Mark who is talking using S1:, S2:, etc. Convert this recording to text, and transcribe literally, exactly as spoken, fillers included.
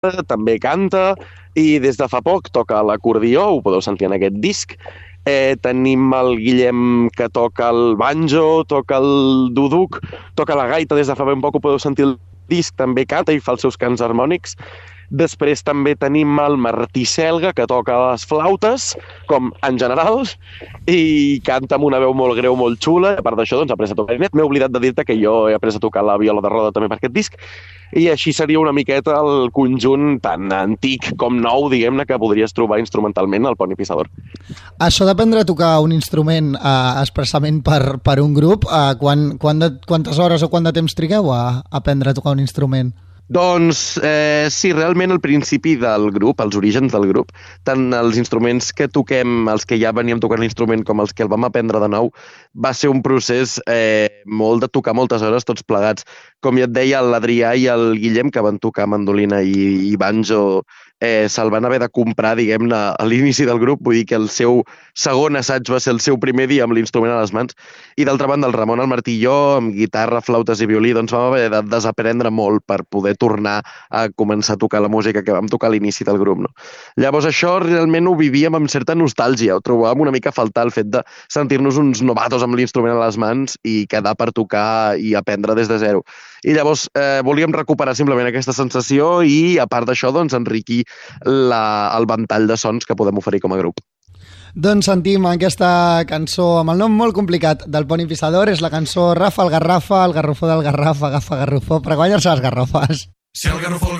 S1: també canta, i des de fa poc toca l'acordió, ho podeu sentir en aquest disc. Eh, tenim el Guillem que toca el banjo, toca el duduk, toca la gaita, des de fa ben poc ho podeu sentir el disc, també canta i fa els seus cants harmònics. Després també tenim el Martí Selga, que toca les flautes, com en general, i canta amb una veu molt greu, molt xula. A part d'això, doncs, ha après a tocar clarinet. M'he oblidat de dir-te que jo he après a tocar la viola de roda també per aquest disc, i així seria una miqueta el conjunt tan antic com nou, diguem-ne, que podries trobar instrumentalment al Poni Pissador.
S2: Això d'aprendre a tocar un instrument eh, expressament per, per un grup, eh, quan, quan de, quantes hores o quant de temps trigueu a, a aprendre a tocar un instrument?
S1: Doncs eh, sí, realment al principi del grup, als orígens del grup, tant els instruments que toquem, els que ja veníem tocant l'instrument, com els que el vam aprendre de nou, va ser un procés eh, molt de tocar moltes hores tots plegats. Com ja et deia, l'Adrià i el Guillem, que van tocar mandolina i, i banjo, eh, se'l van haver de comprar, diguem-ne, a l'inici del grup, vull dir que el seu segon assaig va ser el seu primer dia amb l'instrument a les mans, i d'altra banda el Ramon, el Martí i jo, amb guitarra, flautes i violí, doncs vam haver de desaprendre molt per poder tornar a començar a tocar la música que vam tocar a l'inici del grup, no? Llavors això realment ho vivíem amb certa nostàlgia, ho trobàvem una mica a faltar, el fet de sentir-nos uns novatos amb l'instrument a les mans i quedar per tocar i aprendre des de zero. I llavors eh, volíem recuperar simplement aquesta sensació i, a part d'això, doncs, enriquir la, el ventall de sons que podem oferir com a grup.
S2: Doncs sentim aquesta cançó amb el nom molt complicat del Poni Pissador, és la cançó Rafa el Garrafa, el garrofó del Garraf, agafa garrofó per guanyar-se les garrofes.
S3: Si el garrofó el